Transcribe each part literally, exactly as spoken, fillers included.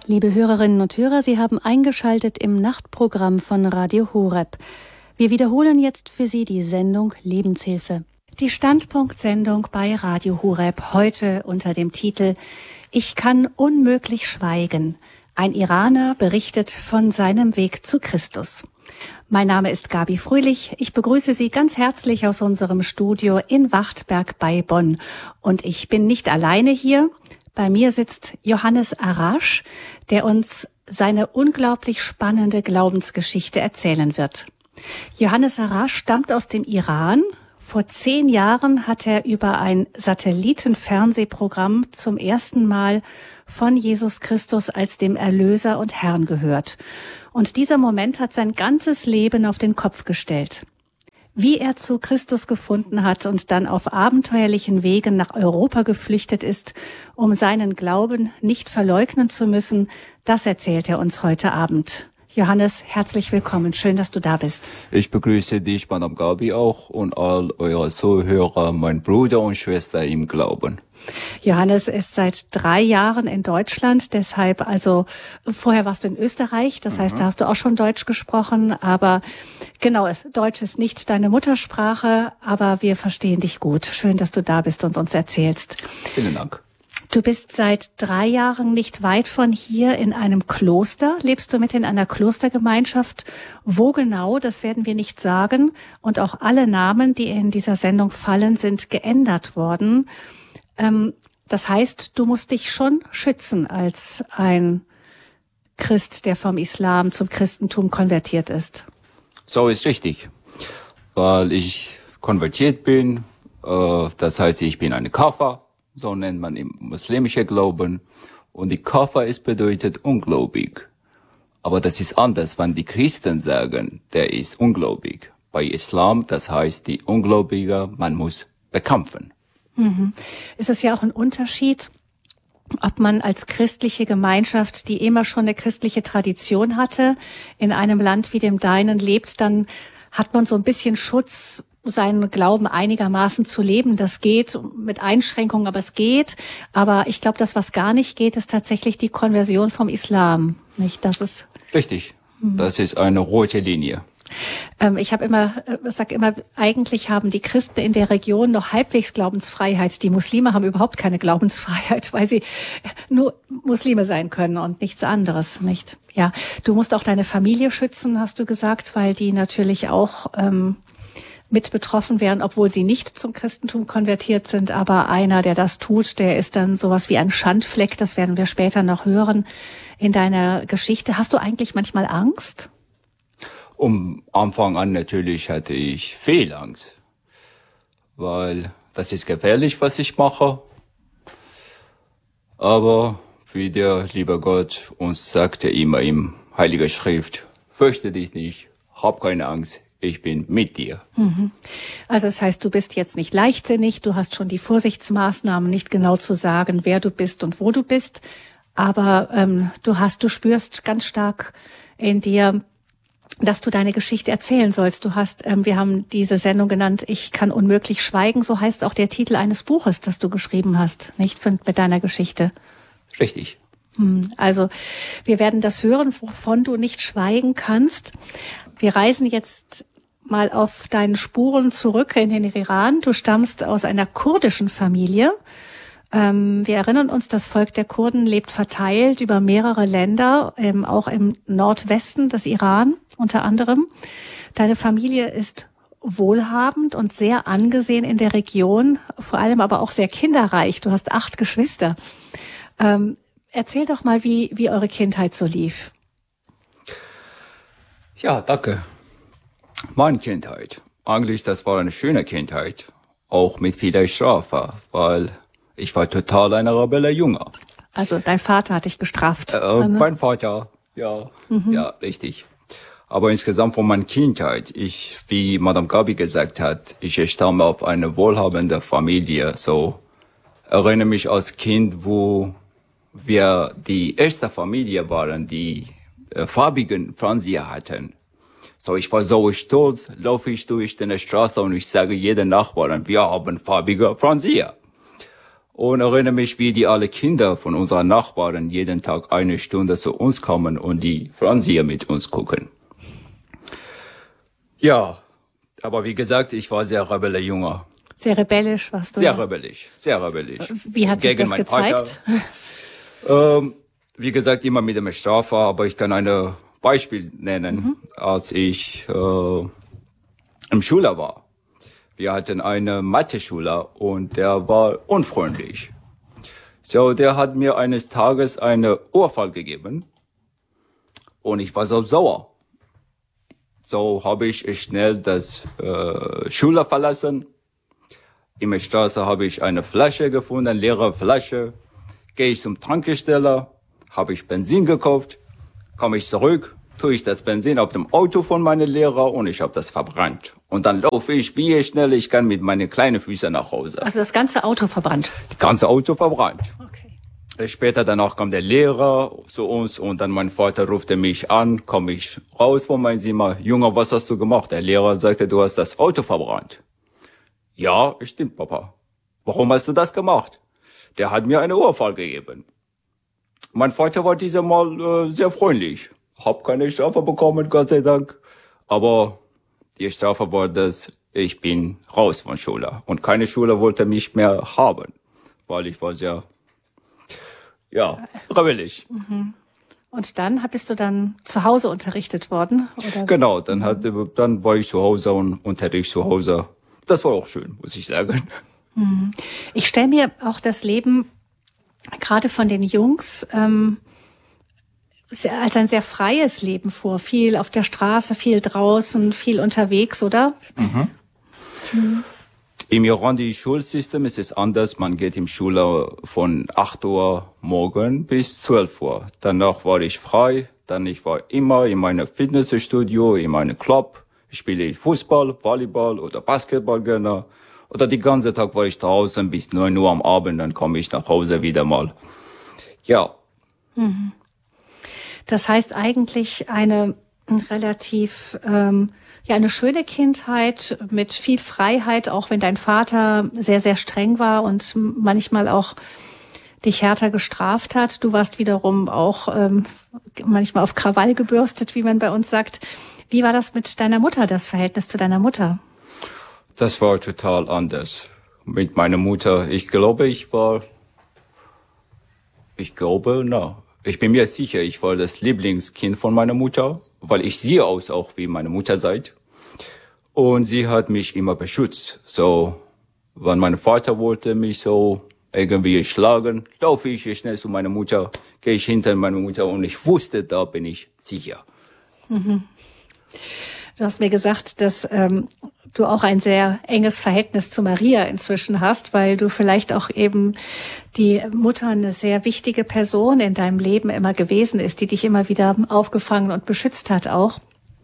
Liebe Hörerinnen und Hörer, Sie haben eingeschaltet im Nachtprogramm von Radio Horeb. Wir wiederholen jetzt für Sie die Sendung Lebenshilfe. Die Standpunktsendung bei Radio Horeb, heute unter dem Titel Ich kann unmöglich schweigen. Ein Iraner berichtet von seinem Weg zu Christus. Mein Name ist Gabi Fröhlich. Ich begrüße Sie ganz herzlich aus unserem Studio in Wachtberg bei Bonn. Und ich bin nicht alleine hier. Bei mir sitzt Johannes Arash, der uns seine unglaublich spannende Glaubensgeschichte erzählen wird. Johannes Arash stammt aus dem Iran. Vor zehn Jahren hat er über ein Satellitenfernsehprogramm zum ersten Mal von Jesus Christus als dem Erlöser und Herrn gehört. Und dieser Moment hat sein ganzes Leben auf den Kopf gestellt. Wie er zu Christus gefunden hat und dann auf abenteuerlichen Wegen nach Europa geflüchtet ist, um seinen Glauben nicht verleugnen zu müssen, das erzählt er uns heute Abend. Johannes, herzlich willkommen. Schön, dass du da bist. Ich begrüße dich, Madame Gabi, auch und all eure Zuhörer, mein Bruder und Schwester im Glauben. Johannes ist seit drei Jahren in Deutschland, deshalb also, vorher warst du in Österreich, das mhm. heißt, da hast du auch schon Deutsch gesprochen, aber genau, Deutsch ist nicht deine Muttersprache, aber wir verstehen dich gut. Schön, dass du da bist und uns erzählst. Vielen Dank. Du bist seit drei Jahren nicht weit von hier in einem Kloster. Lebst du mit in einer Klostergemeinschaft? Wo genau, das werden wir nicht sagen. Und auch alle Namen, die in dieser Sendung fallen, sind geändert worden. Ähm, das heißt, du musst dich schon schützen als ein Christ, der vom Islam zum Christentum konvertiert ist. So ist richtig. Weil ich konvertiert bin, äh, das heißt, ich bin eine Kafir. So nennt man im muslimischen Glauben. Und die Kafir ist bedeutet ungläubig. Aber das ist anders, wenn die Christen sagen, der ist ungläubig. Bei Islam, das heißt, die Ungläubige, man muss bekämpfen. Mhm. Es ist ja auch ein Unterschied, ob man als christliche Gemeinschaft, die immer schon eine christliche Tradition hatte, in einem Land wie dem deinen lebt, dann hat man so ein bisschen Schutz, seinen Glauben einigermaßen zu leben. Das geht mit Einschränkungen, aber es geht. Aber ich glaube, das, was gar nicht geht, ist tatsächlich die Konversion vom Islam. Nicht? Das ist richtig. Hm. Das ist eine rote Linie. Ähm, ich habe immer, ich sag immer, eigentlich haben die Christen in der Region noch halbwegs Glaubensfreiheit. Die Muslime haben überhaupt keine Glaubensfreiheit, weil sie nur Muslime sein können und nichts anderes, nicht? Ja, du musst auch deine Familie schützen, hast du gesagt, weil die natürlich auch ähm, mit betroffen wären, obwohl sie nicht zum Christentum konvertiert sind. Aber einer, der das tut, der ist dann sowas wie ein Schandfleck. Das werden wir später noch hören in deiner Geschichte. Hast du eigentlich manchmal Angst? Um Anfang an natürlich hatte ich viel Angst, weil das ist gefährlich, was ich mache. Aber wie der liebe Gott uns sagte immer im Heiligen Schrift, fürchte dich nicht, hab keine Angst. Ich bin mit dir. Also das heißt, du bist jetzt nicht leichtsinnig, du hast schon die Vorsichtsmaßnahmen, nicht genau zu sagen, wer du bist und wo du bist, aber ähm, du hast, du spürst ganz stark in dir, dass du deine Geschichte erzählen sollst. Du hast, ähm, wir haben diese Sendung genannt, Ich kann unmöglich schweigen, so heißt auch der Titel eines Buches, das du geschrieben hast, nicht mit deiner Geschichte. Richtig. Also wir werden das hören, wovon du nicht schweigen kannst. Wir reisen jetzt mal auf deinen Spuren zurück in den Iran. Du stammst aus einer kurdischen Familie. Ähm, wir erinnern uns, das Volk der Kurden lebt verteilt über mehrere Länder, ähm, auch im Nordwesten des Iran unter anderem. Deine Familie ist wohlhabend und sehr angesehen in der Region, vor allem aber auch sehr kinderreich. Du hast acht Geschwister. Ähm, erzähl doch mal, wie, wie eure Kindheit so lief. Ja, danke. Meine Kindheit. Eigentlich, das war eine schöne Kindheit. Auch mit vieler Strafe, weil ich war total ein rebeller Junge. Also dein Vater hat dich gestraft. Äh, mein Vater, ja, mhm. ja, richtig. Aber insgesamt von meiner Kindheit, ich, wie Madame Gabi gesagt hat, ich stamme auf eine wohlhabende Familie. So erinnere mich als Kind, wo wir die erste Familie waren, die äh, farbigen Fernseher hatten. So, ich war so stolz, laufe ich durch die Straße und ich sage jedem Nachbarn, wir haben farbige Fernseher. und erinnere mich, wie die alle Kinder von unseren Nachbarn jeden Tag eine Stunde zu uns kommen und die Fernseher mit uns gucken. Ja, aber wie gesagt, ich war sehr rebelle Junge. Sehr rebellisch warst du? Sehr ja. rebellisch, sehr rebellisch. Wie hat sich Gegen das gezeigt? Ähm, wie gesagt, immer mit dem Strafe, aber ich kann ein Beispiel nennen, mhm. als ich äh, im Schüler war. Wir hatten einen Mathe-Schüler und der war unfreundlich. So, der hat mir eines Tages eine Ohrfeige gegeben und ich war so sauer. So habe ich schnell das äh, Schule verlassen. In der Straße habe ich eine Flasche gefunden, eine leere Flasche. Gehe ich zum Tanksteller, habe ich Benzin gekauft, komme ich zurück, tue ich das Benzin auf dem Auto von meinem Lehrer und ich habe das verbrannt. Und dann laufe ich, wie schnell ich kann, mit meinen kleinen Füßen nach Hause. Also das ganze Auto verbrannt? Das ganze Auto verbrannt. Okay. Später danach kam der Lehrer zu uns und dann mein Vater rufte mich an, komme ich raus von meinem Zimmer. Junge, was hast du gemacht? Der Lehrer sagte, du hast das Auto verbrannt. Ja, stimmt, Papa. Warum hast du das gemacht? Der hat mir eine Ohrfeige gegeben. Mein Vater war dieses Mal äh, sehr freundlich. Hab keine Strafe bekommen, Gott sei Dank. Aber die Strafe war das, ich bin raus von Schule. Und keine Schule wollte mich mehr haben, weil ich war sehr, ja, rebellisch. Mhm. Und dann bist du dann zu Hause unterrichtet worden? Oder? Genau, dann, hat, dann war ich zu Hause und Unterricht zu Hause. Das war auch schön, muss ich sagen. Mhm. Ich stelle mir auch das Leben gerade von den Jungs ähm, als ein sehr freies Leben vor. Viel auf der Straße, viel draußen, viel unterwegs, oder? Mhm. Mhm. Im iranischem Schulsystem ist es anders. Man geht in Schule von acht Uhr morgen bis zwölf Uhr. Danach war ich frei. Dann ich war immer in meinem Fitnessstudio, in meinem Club. Ich spiele Fußball, Volleyball oder Basketball gerne. Oder den ganzen Tag war ich draußen bis neun Uhr am Abend. Dann komme ich nach Hause wieder mal. Ja. Mhm. Das heißt eigentlich eine relativ, ähm, ja, eine schöne Kindheit mit viel Freiheit, auch wenn dein Vater sehr, sehr streng war und manchmal auch dich härter gestraft hat. Du warst wiederum auch ähm, manchmal auf Krawall gebürstet, wie man bei uns sagt. Wie war das mit deiner Mutter, das Verhältnis zu deiner Mutter? Das war total anders. Mit meiner Mutter, ich glaube, ich war, ich glaube, na. Ich bin mir sicher, ich war das Lieblingskind von meiner Mutter, weil ich sehe aus auch wie meine Mutter seid. Und sie hat mich immer beschützt. So, wenn mein Vater wollte mich so irgendwie schlagen, laufe ich schnell zu meiner Mutter, gehe ich hinter meine Mutter und ich wusste, da bin ich sicher. Mhm. Du hast mir gesagt, dass ähm, du auch ein sehr enges Verhältnis zu Maria inzwischen hast, weil du vielleicht auch eben die Mutter eine sehr wichtige Person in deinem Leben immer gewesen ist, die dich immer wieder aufgefangen und beschützt hat auch.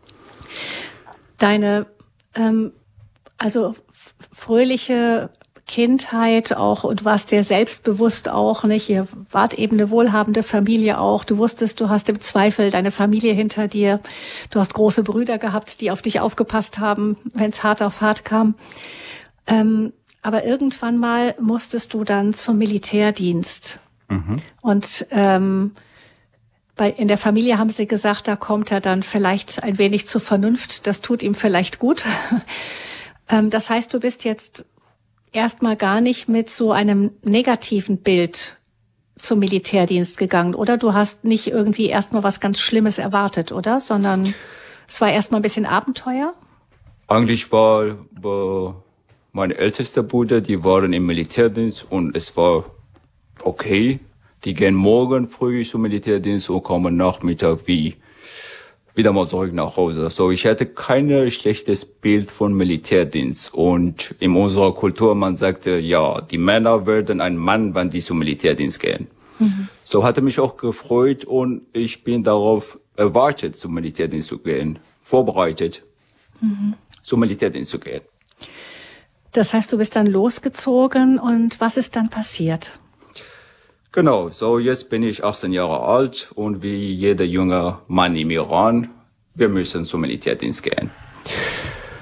Deine, ähm, also fröhliche Kindheit auch, und du warst sehr selbstbewusst auch, nicht? Ihr wart eben eine wohlhabende Familie auch. Du wusstest, du hast im Zweifel deine Familie hinter dir. Du hast große Brüder gehabt, die auf dich aufgepasst haben, wenn es hart auf hart kam. Ähm, aber irgendwann mal musstest du dann zum Militärdienst. Mhm. Und ähm, bei, in der Familie haben sie gesagt, da kommt er dann vielleicht ein wenig zur Vernunft. Das tut ihm vielleicht gut. ähm, das heißt, du bist jetzt erstmal gar nicht mit so einem negativen Bild zum Militärdienst gegangen, oder? Du hast nicht irgendwie erstmal was ganz Schlimmes erwartet, oder? Sondern es war erstmal ein bisschen Abenteuer? Eigentlich war, war mein ältester Bruder, die waren im Militärdienst und es war okay. Die gehen morgen früh zum Militärdienst und kommen Nachmittag wie wieder mal zurück nach Hause. So, ich hatte kein schlechtes Bild von Militärdienst. Und in unserer Kultur, man sagte, ja, die Männer werden ein Mann, wenn die zum Militärdienst gehen. Mhm. So hatte mich auch gefreut und ich bin darauf erwartet, zum Militärdienst zu gehen, vorbereitet, mhm. zum Militärdienst zu gehen. Das heißt, du bist dann losgezogen und was ist dann passiert? Genau, so jetzt bin ich achtzehn Jahre alt und wie jeder junge Mann im Iran, wir müssen zum Militärdienst gehen.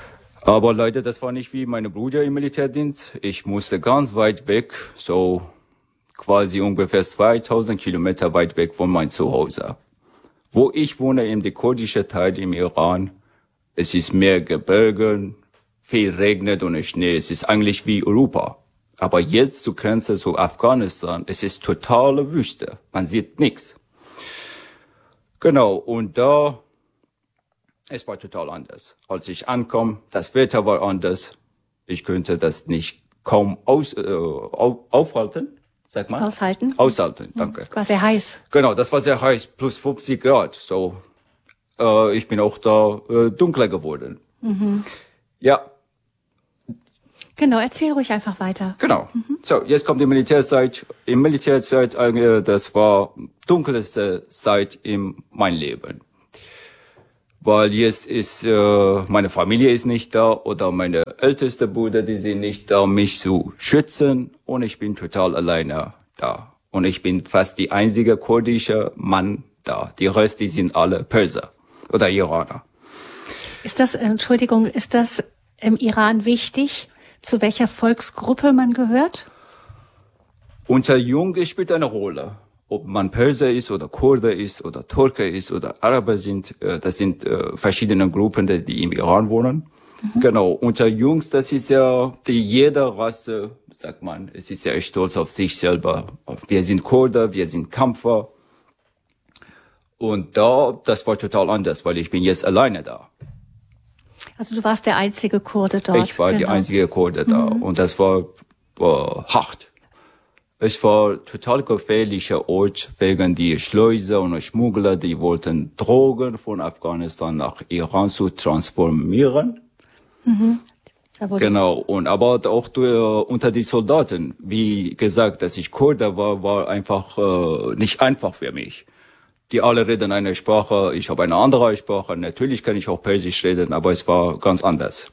Aber Leute, das war nicht wie meine Brüder im Militärdienst. Ich musste ganz weit weg, so quasi ungefähr zweitausend Kilometer weit weg von meinem Zuhause. Wo ich wohne, in der kurdischen Teil im Iran, es ist mehr Gebirge, viel regnet und Schnee. Es ist eigentlich wie Europa. Aber jetzt zur Grenze zu Afghanistan, es ist totale Wüste. Man sieht nichts. Genau, und da, es war total anders. Als ich ankam, das Wetter war anders. Ich könnte das nicht kaum aus, äh, auf, aufhalten, sag mal. Aushalten. Aushalten, danke. War sehr heiß. Genau, das war sehr heiß, plus fünfzig Grad. So, äh, ich bin auch da äh, dunkler geworden. Mhm. Ja. Genau, erzähl ruhig einfach weiter. Genau. Mhm. So, jetzt kommt die Militärzeit. Im Militärzeit, äh, das war dunkelste Zeit in meinem Leben. Weil jetzt ist, äh, meine Familie ist nicht da oder meine älteste Brüder, die sind nicht da, mich zu schützen. Und ich bin total alleine da. Und ich bin fast die einzige kurdische Mann da. Die Rest, die sind alle Perser oder Iraner. Ist das, Entschuldigung, ist das im Iran wichtig, zu welcher Volksgruppe man gehört? Unter Jungen spielt eine Rolle. Ob man Perser ist oder Kurde ist oder Türke ist oder Araber sind, äh, das sind äh, verschiedene Gruppen, die, die im Iran wohnen. Mhm. Genau. Unter Jungs, das ist ja, die jede Rasse, sagt man, es ist ja stolz auf sich selber. Wir sind Kurden, wir sind Kämpfer. Und da, das war total anders, weil ich bin jetzt alleine da. Also du warst der einzige Kurde dort. Ich war genau. die einzige Kurde da. Mhm. Und das war äh, hart. Es war total gefährlicher Ort wegen die Schleuser und Schmuggler, die wollten Drogen von Afghanistan nach Iran zu transformieren. Mhm. Genau. Und aber auch durch, unter die Soldaten, wie gesagt, dass ich Kurde war, war einfach äh, nicht einfach für mich. Die alle reden eine Sprache, ich habe eine andere Sprache. Natürlich kann ich auch Persisch reden, aber es war ganz anders.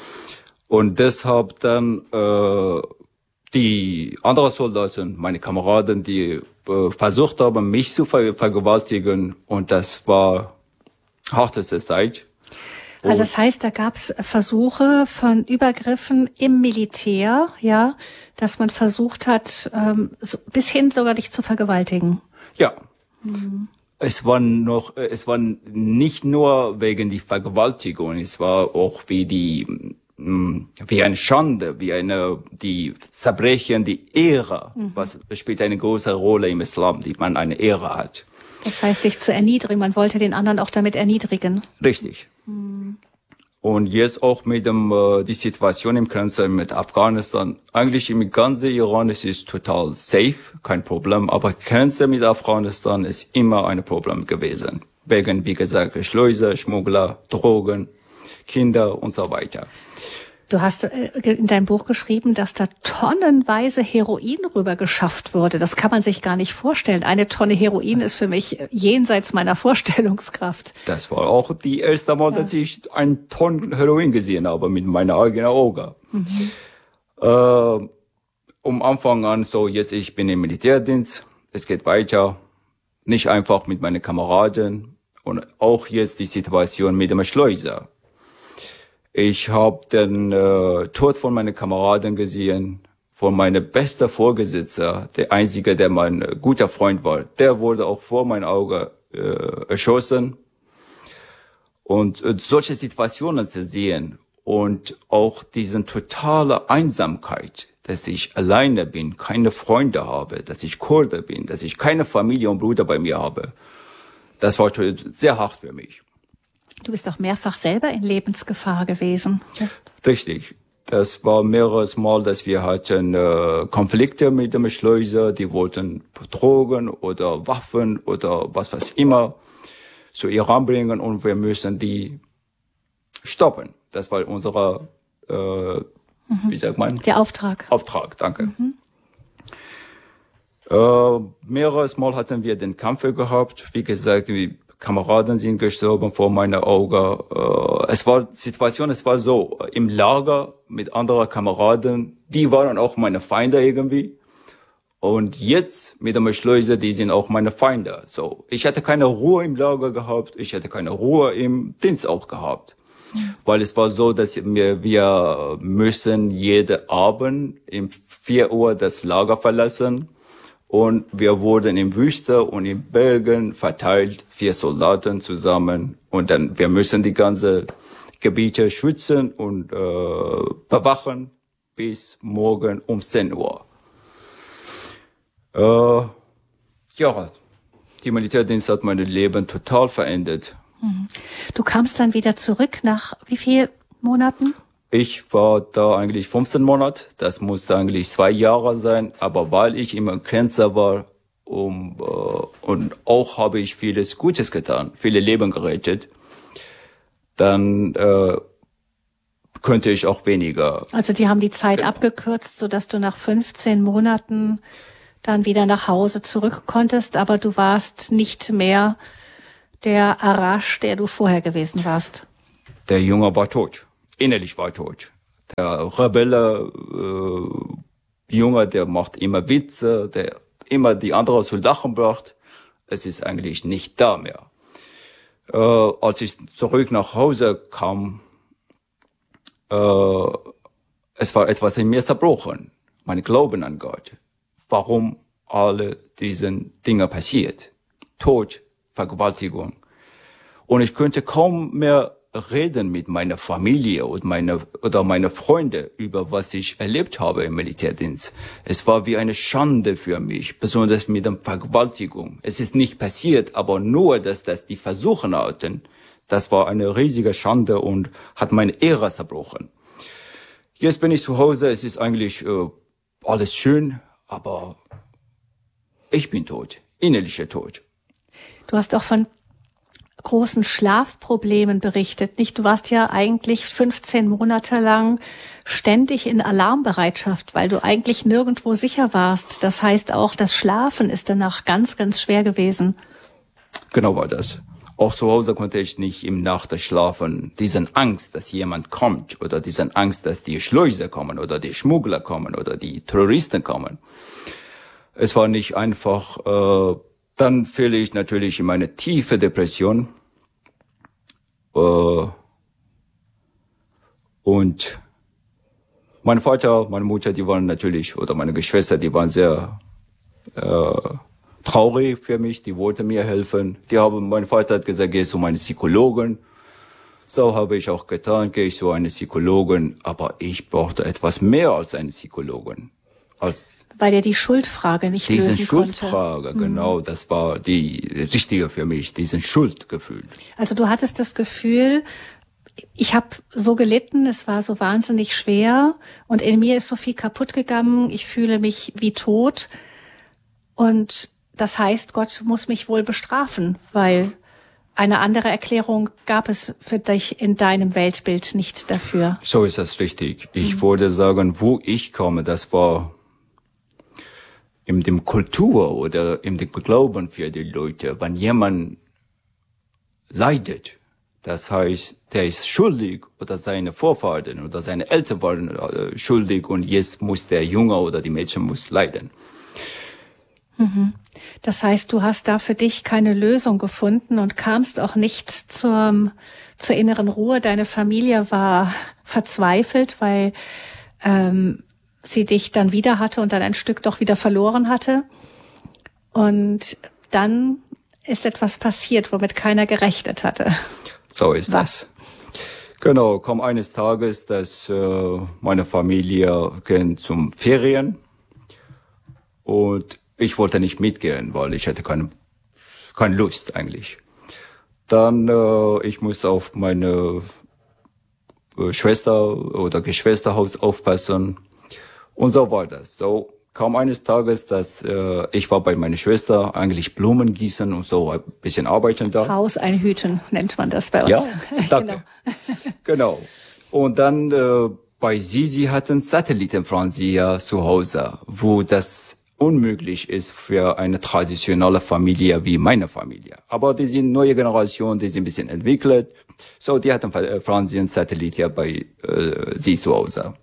Und deshalb dann äh, die anderen Soldaten, meine Kameraden, die äh, versucht haben, mich zu ver vergewaltigen. Und das war harteste Zeit. Und also das heißt, da gab es Versuche von Übergriffen im Militär, ja, dass man versucht hat, ähm, so, bis hin sogar dich zu vergewaltigen. Ja. Mhm. Es war noch, es war nicht nur wegen die Vergewaltigung, es war auch wie die, wie eine Schande, wie eine, die Verbrechen, die Ehre, mhm. was spielt eine große Rolle im Islam, die man eine Ehre hat. Das heißt, dich zu erniedrigen, man wollte den anderen auch damit erniedrigen. Richtig. Mhm. Und jetzt auch mit dem, äh, die Situation im Grenze mit Afghanistan. Eigentlich im ganzen Iran es ist total safe, kein Problem. Aber Grenze mit Afghanistan ist immer ein Problem gewesen. Wegen, wie gesagt, Schleuser, Schmuggler, Drogen, Kinder und so weiter. Du hast in deinem Buch geschrieben, dass da tonnenweise Heroin rüber geschafft wurde. Das kann man sich gar nicht vorstellen. Eine Tonne Heroin ist für mich jenseits meiner Vorstellungskraft. Das war auch die erste Mal, ja. dass ich ein Tonne Heroin gesehen habe mit meinen eigenen Augen. Mhm. Äh, um Anfang an, so jetzt ich bin im Militärdienst, es geht weiter. Nicht einfach mit meinen Kameraden und auch jetzt die Situation mit dem Schleuser. Ich habe den äh, Tod von meinen Kameraden gesehen, von meinem besten Vorgesetzter, der einzige, der mein äh, guter Freund war. Der wurde auch vor meinen Augen äh, erschossen. Und äh, solche Situationen zu sehen und auch diese totale Einsamkeit, dass ich alleine bin, keine Freunde habe, dass ich Kurde bin, dass ich keine Familie und Brüder bei mir habe, das war sehr hart für mich. Du bist doch mehrfach selber in Lebensgefahr gewesen. Richtig. Das war mehreres Mal, dass wir hatten äh, Konflikte mit dem Schleuser. Die wollten Drogen oder Waffen oder was was immer zu Iran bringen und wir müssen die stoppen. Das war unser, äh, mhm. wie sagt man? Der Auftrag. Auftrag, danke. Mhm. Äh, mehreres Mal hatten wir den Kampf gehabt. Wie gesagt, die Kameraden sind gestorben vor meinen Augen. Äh, es war Situation, es war so, im Lager mit anderen Kameraden, die waren auch meine Feinde irgendwie. Und jetzt mit dem Schleuser, die sind auch meine Feinde. So, ich hatte keine Ruhe im Lager gehabt, ich hatte keine Ruhe im Dienst auch gehabt. Mhm. Weil es war so, dass wir, wir müssen jeden Abend um vier Uhr das Lager verlassen. Und wir wurden in Wüste und in Bergen verteilt, vier Soldaten zusammen. Und dann, wir müssen die ganze Gebiete schützen und äh, bewachen bis morgen um zehn Uhr. Äh, ja, die Militärdienst hat mein Leben total verändert. Du kamst dann wieder zurück nach wie vielen Monaten? Ich war da eigentlich fünfzehn Monate. Das musste eigentlich zwei Jahre sein. Aber weil ich immer Grenzer war um, äh, und auch habe ich vieles Gutes getan, viele Leben gerettet, dann äh, könnte ich auch weniger. Also die haben die Zeit genau. abgekürzt, sodass du nach fünfzehn Monaten dann wieder nach Hause zurück konntest, aber du warst nicht mehr der Arash, der du vorher gewesen warst. Der Junge war tot. Innerlich war tot. Der Rebelle, äh, Junge, der macht immer Witze, der immer die anderen zu lachen bracht. Es ist eigentlich nicht da mehr. Äh, als ich zurück nach Hause kam, äh, es war etwas in mir zerbrochen. Mein Glauben an Gott. Warum alle diese Dinge passiert. Tod, Vergewaltigung. Und ich konnte kaum mehr reden mit meiner Familie und meine, oder meine Freunde über was ich erlebt habe im Militärdienst. Es war wie eine Schande für mich, besonders mit der Vergewaltigung. Es ist nicht passiert, aber nur, dass das die versuchen hatten, das war eine riesige Schande und hat meine Ehre zerbrochen. Jetzt bin ich zu Hause, es ist eigentlich äh, alles schön, aber ich bin tot, innerlicher Tod. Du hast auch von großen Schlafproblemen berichtet, nicht? Du warst ja eigentlich fünfzehn Monate lang ständig in Alarmbereitschaft, weil du eigentlich nirgendwo sicher warst. Das heißt auch, das Schlafen ist danach ganz, ganz schwer gewesen. Genau war das. Auch zu Hause konnte ich nicht im Nacht schlafen. Diesen Angst, dass jemand kommt oder diesen Angst, dass die Schleuser kommen oder die Schmuggler kommen oder die Terroristen kommen. Es war nicht einfach. Äh, dann fiel ich natürlich in eine tiefe Depression. Äh, und mein Vater, meine Mutter, die waren natürlich, oder meine Geschwister, die waren sehr äh, traurig für mich, die wollten mir helfen. Die haben, mein Vater hat gesagt, geh zu meinem Psychologen. So habe ich auch getan, gehe ich zu einem Psychologen. Aber ich brauchte etwas mehr als einen Psychologen. Als Weil er die Schuldfrage nicht lösen Diese Schuldfrage, konnte. Genau, mhm. das war die richtige für mich, diesen Schuldgefühl. Also du hattest das Gefühl, ich habe so gelitten, es war so wahnsinnig schwer und in mir ist so viel kaputt gegangen, ich fühle mich wie tot und das heißt, Gott muss mich wohl bestrafen, weil eine andere Erklärung gab es für dich in deinem Weltbild nicht dafür. So ist das richtig. Ich mhm. würde sagen, wo ich komme, das war in dem Kultur oder in dem Glauben für die Leute. Wenn jemand leidet, das heißt, der ist schuldig oder seine Vorfahren oder seine Eltern waren äh, schuldig und jetzt muss der Junge oder die Mädchen muss leiden. Mhm. Das heißt, du hast da für dich keine Lösung gefunden und kamst auch nicht zur, zur inneren Ruhe. Deine Familie war verzweifelt, weil ähm, sie dich dann wieder hatte und dann ein Stück doch wieder verloren hatte. Und dann ist etwas passiert, womit keiner gerechnet hatte. So ist Was? das. Genau, kam eines Tages, dass äh, meine Familie ging zum Ferien und ich wollte nicht mitgehen, weil ich hatte keine, keine Lust eigentlich. Dann, äh, ich musste auf meine äh, Schwester oder Geschwisterhaus aufpassen. Und so war das. So kam eines Tages, dass äh, ich war bei meiner Schwester eigentlich Blumen gießen und so ein bisschen arbeiten da. Haus einhüten nennt man das bei uns. Ja, danke. Genau. genau. Und dann äh, bei sie, sie hatten Satellitenfernseher zu Hause, wo das unmöglich ist für eine traditionelle Familie wie meine Familie. Aber die sind neue Generation, die sind ein bisschen entwickelt. So, die hatten Fernsehen, Satellit bei äh, sie zu Hause.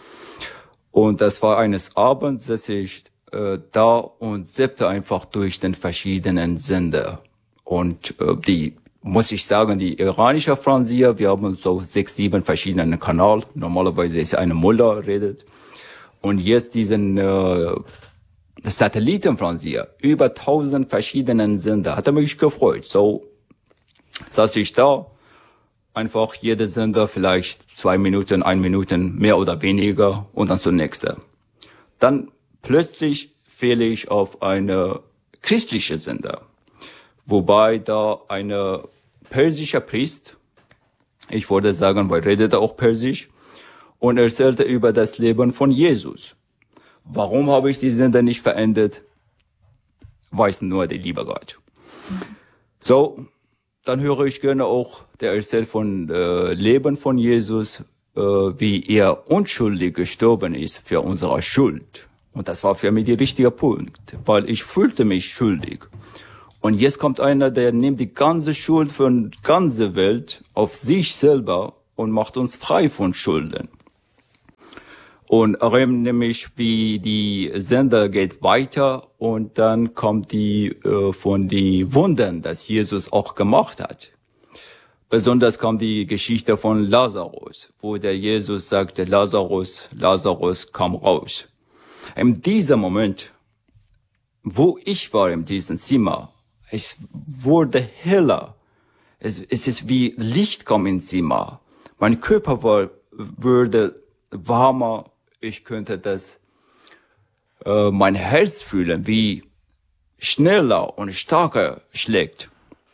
Und das war eines Abends, dass ich äh, da und zappte einfach durch den verschiedenen Sender. Und äh, die, muss ich sagen, die iranische Fernseher, wir haben so sechs, sieben verschiedene Kanäle. Normalerweise ist eine Mullah redet. Und jetzt diesen äh, Satellitenfernseher, über tausend verschiedenen Sender, hat er mich gefreut. So saß ich da, einfach jeder Sender vielleicht zwei Minuten, ein Minuten, mehr oder weniger und dann zur nächste. Dann plötzlich fehle ich auf eine christliche Sender, wobei da eine persische Priester, ich würde sagen, weil redete auch Persisch, und erzählte über das Leben von Jesus. Warum habe ich die Sender nicht verändert? Weiß nur der liebe Gott. So, dann höre ich gerne auch, der erzählt von äh, Leben von Jesus, äh, wie er unschuldig gestorben ist für unsere Schuld. Und das war für mich der richtige Punkt, weil ich fühlte mich schuldig. Und jetzt kommt einer, der nimmt die ganze Schuld von der ganzen Welt auf sich selber und macht uns frei von Schulden. Und erinnere mich, wie die Sender geht weiter und dann kommt die äh, von die Wundern, das Jesus auch gemacht hat. Besonders kam die Geschichte von Lazarus, wo der Jesus sagte, Lazarus, Lazarus, komm raus. In diesem Moment, wo ich war in diesem Zimmer, es wurde heller. Es, es ist wie Licht kam ins Zimmer. Mein Körper war, wurde warmer. Ich könnte das, äh, mein Herz fühlen, wie schneller und stärker schlägt.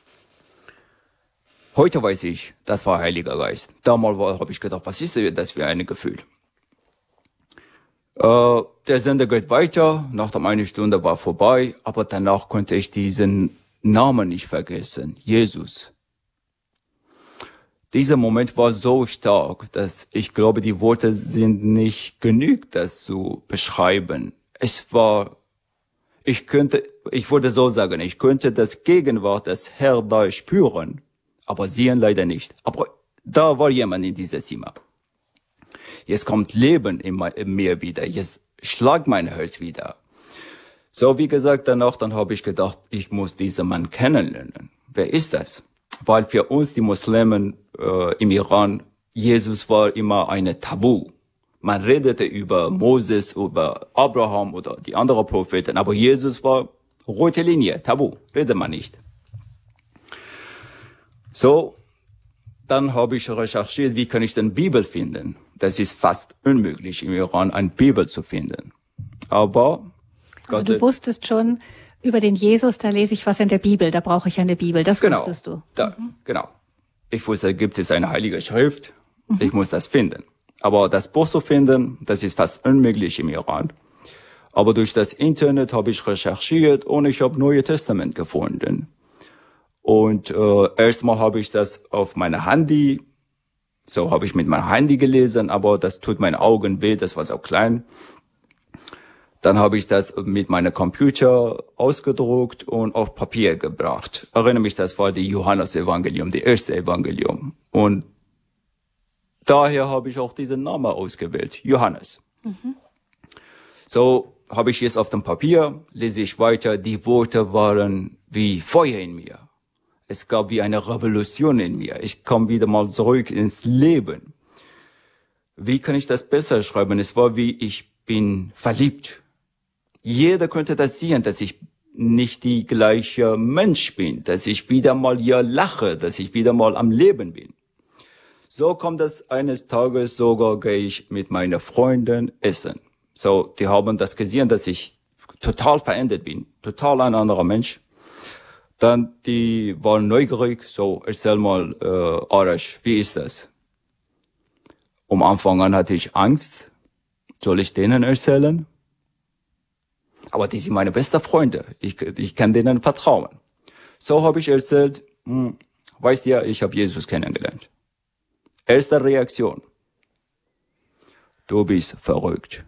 Heute weiß ich, das war Heiliger Geist. Damals habe ich gedacht, was ist das für ein Gefühl? Äh, der Sender geht weiter, nach einer Stunde war vorbei, aber danach konnte ich diesen Namen nicht vergessen, Jesus. Dieser Moment war so stark, dass ich glaube, die Worte sind nicht genug, das zu beschreiben. Es war, ich könnte, ich würde so sagen, ich könnte das Gegenwart des Herrn da spüren, aber sehen leider nicht. Aber da war jemand in diesem Zimmer. Jetzt kommt Leben in mir wieder, jetzt schlägt mein Herz wieder. So, wie gesagt, danach, dann habe ich gedacht, ich muss diesen Mann kennenlernen. Wer ist das? Weil für uns, die Muslimen äh, im Iran, Jesus war immer eine Tabu. Man redete über Moses, über Abraham oder die anderen Propheten, aber Jesus war rote Linie, Tabu, redet man nicht. So, dann habe ich recherchiert, wie kann ich denn Bibel finden? Das ist fast unmöglich, im Iran eine Bibel zu finden. Aber also du wusstest schon, über den Jesus, da lese ich was in der Bibel, da brauche ich eine Bibel, das genau, wusstest du. Da, mhm. Genau. Ich wusste, gibt es eine heilige Schrift, mhm. Ich muss das finden. Aber das Buch zu finden, das ist fast unmöglich im Iran. Aber durch das Internet habe ich recherchiert und ich habe Neue Testament gefunden. Und äh, erstmal habe ich das auf meinem Handy, so habe ich mit meinem Handy gelesen, aber das tut meinen Augen weh, das war so klein. Dann habe ich das mit meinem Computer ausgedruckt und auf Papier gebracht. Erinnere mich, das war die Johannes-Evangelium, die erste Evangelium. Und daher habe ich auch diesen Namen ausgewählt, Johannes. Mhm. So habe ich jetzt auf dem Papier, lese ich weiter, die Worte waren wie Feuer in mir. Es gab wie eine Revolution in mir. Ich kam wieder mal zurück ins Leben. Wie kann ich das besser schreiben? Es war wie, ich bin verliebt. Jeder könnte das sehen, dass ich nicht die gleiche Mensch bin, dass ich wieder mal ja lache, dass ich wieder mal am Leben bin. So kommt es eines Tages, sogar gehe ich mit meinen Freunden essen. So, die haben das gesehen, dass ich total verändert bin, total ein anderer Mensch. Dann, die waren neugierig, so, erzähl mal, äh, Arash, wie ist das? Am Anfang an hatte ich Angst, soll ich denen erzählen? Aber die sind meine besten Freunde. Ich, ich kann denen vertrauen. So habe ich erzählt, hm, weißt du ja, ich habe Jesus kennengelernt. Erste Reaktion. Du bist verrückt.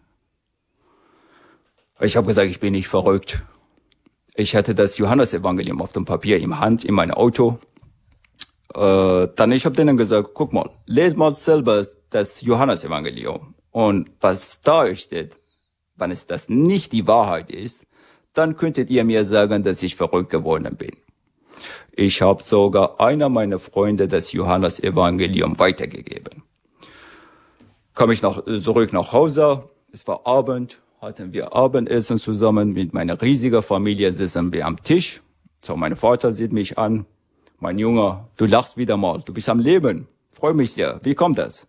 Ich habe gesagt, ich bin nicht verrückt. Ich hatte das Johannes-Evangelium auf dem Papier im Hand, in meinem Auto. Äh, dann ich habe denen gesagt, guck mal, lest mal selber das Johannes-Evangelium. Und was da steht, wenn es das nicht die Wahrheit ist, dann könntet ihr mir sagen, dass ich verrückt geworden bin. Ich habe sogar einer meiner Freunde das Johannes-Evangelium weitergegeben. Komme ich noch zurück nach Hause, es war Abend, hatten wir Abendessen zusammen mit meiner riesigen Familie, sitzen wir am Tisch. So, mein Vater sieht mich an. Mein Junge, du lachst wieder mal, du bist am Leben. Freue mich sehr. Wie kommt das?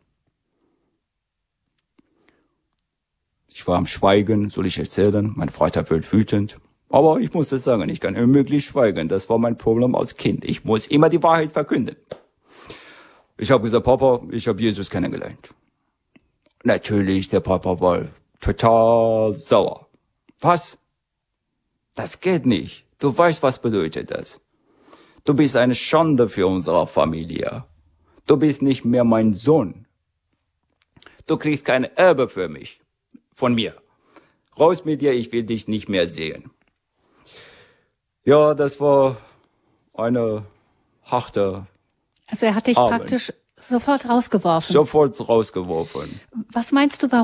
Ich war am Schweigen, soll ich erzählen? Mein Vater wird wütend. Aber ich muss es sagen, ich kann unmöglich schweigen. Das war mein Problem als Kind. Ich muss immer die Wahrheit verkünden. Ich habe gesagt, Papa, ich habe Jesus kennengelernt. Natürlich, der Papa war total sauer. Was? Das geht nicht. Du weißt, was bedeutet das. Du bist eine Schande für unsere Familie. Du bist nicht mehr mein Sohn. Du kriegst kein Erbe für mich. Von mir. Raus mit dir, ich will dich nicht mehr sehen. Ja, das war eine harte Also er hat dich Abend. praktisch sofort rausgeworfen. Sofort rausgeworfen. Was meinst du, warum?